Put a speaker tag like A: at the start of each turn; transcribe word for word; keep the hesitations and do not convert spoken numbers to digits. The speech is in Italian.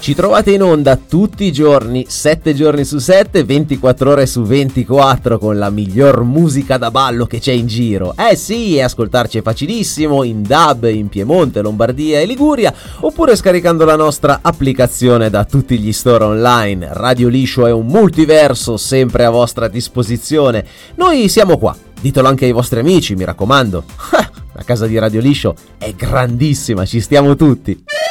A: Ci trovate in onda tutti i giorni, sette giorni su sette, ventiquattro ore su ventiquattro, con la miglior musica da ballo che c'è in giro. Eh sì, e ascoltarci è facilissimo, in D A B, in Piemonte, Lombardia e Liguria, oppure scaricando la nostra applicazione da tutti gli store online. Radio Liscio è un multiverso sempre a vostra disposizione. Noi siamo qua, ditelo anche ai vostri amici, mi raccomando. La casa di Radio Liscio è grandissima, ci stiamo tutti.